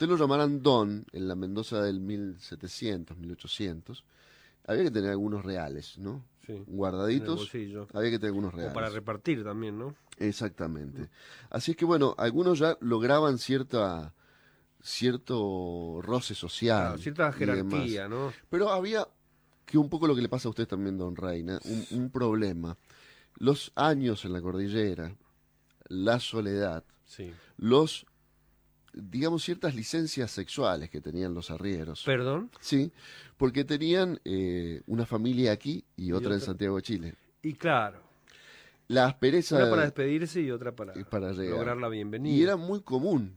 usted lo llamaran don, en la Mendoza del 1700, 1800, había que tener algunos reales, ¿no? Sí, en el Guardaditos, bolsillo. había que tener algunos O reales. para repartir también, ¿no? Exactamente. Así es que bueno, algunos ya lograban cierto roce social Claro, cierta y demás. jerarquía, ¿no? Pero había, que un poco lo que le pasa a usted también, don Reina, un problema. Los años en la cordillera, la soledad, Sí. digamos, ciertas licencias sexuales que tenían los arrieros. ¿Perdón? Sí, porque tenían una familia aquí y otra en otra- Santiago de Chile. Y claro, La aspereza una para despedirse y otra para llegar. lograr la bienvenida. Y era muy común,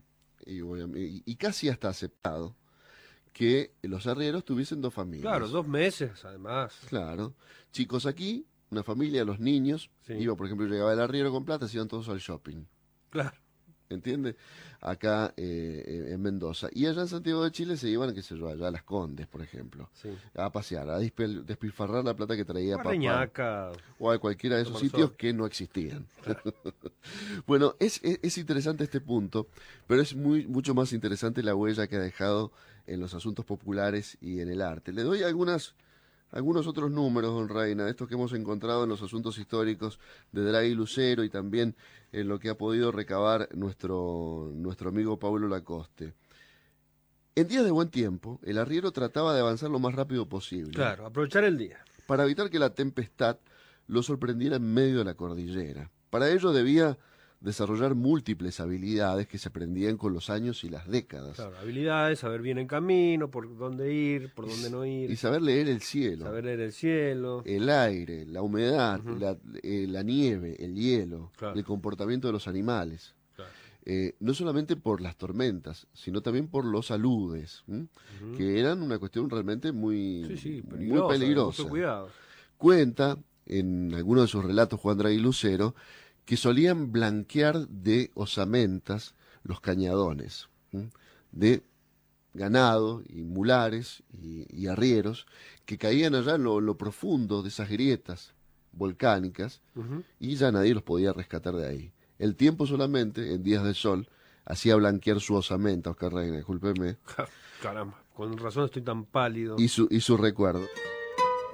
y casi hasta aceptado, que los arrieros tuviesen dos familias. Claro, 2 meses además. Claro. Chicos aquí, una familia, los niños. Sí. Iba, por ejemplo, llegaba el arriero con plata, se iban todos al shopping. Claro. ¿Entiende? Acá en Mendoza. Y allá en Santiago de Chile se iban, qué sé yo, allá a Las Condes, por ejemplo. Sí. A pasear, a despilfarrar la plata que traía papá. Reñaca. O a cualquiera de esos Tomar sitios sol. que no existían. Bueno, es interesante este punto, pero es mucho más interesante la huella que ha dejado en los asuntos populares y en el arte. Le doy algunos otros números, don Reina, de estos que hemos encontrado en los asuntos históricos de Draghi Lucero y también en lo que ha podido recabar nuestro amigo Paulo Lacoste. En días de buen tiempo, el arriero trataba de avanzar lo más rápido posible. Claro, aprovechar el día. Para evitar que la tempestad lo sorprendiera en medio de la cordillera. Para ello debía desarrollar múltiples habilidades que se aprendían con los años y las décadas. Claro, habilidades, saber bien en camino, por dónde ir, por dónde no ir. Y saber leer el cielo, Saber leer el cielo. el aire, la humedad, la nieve, el hielo, Claro. el comportamiento de los animales. Claro. No solamente por las tormentas, sino también por los aludes, que eran una cuestión realmente muy, Sí, muy peligrosa. Mucho cuidado. Cuenta en alguno de sus relatos Juan Draghi Lucero que solían blanquear de osamentas los cañadones de ganado y mulares y arrieros que caían allá en lo profundo de esas grietas volcánicas y ya nadie los podía rescatar de ahí. El tiempo solamente, en días de sol, hacía blanquear su osamenta, Oscar Reina, discúlpeme, Caramba, con razón estoy tan pálido. y su recuerdo.